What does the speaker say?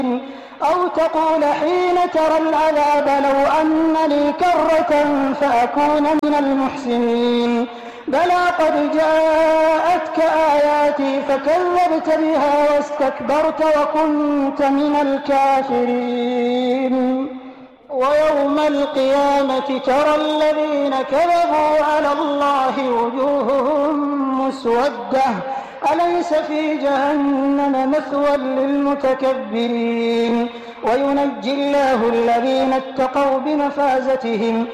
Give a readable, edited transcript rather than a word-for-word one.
أو تقول حين ترى العذاب لو أن لي كرة فأكون من المحسنين بلى قد جاءتك آياتي فكذبت بها واستكبرت وكنت من الكافرين ويوم القيامة ترى الذين كذبوا على الله وجوههم مسودة أليس في جهنم مثوى للمتكبرين وينجي الله الذين اتقوا بمفازتهم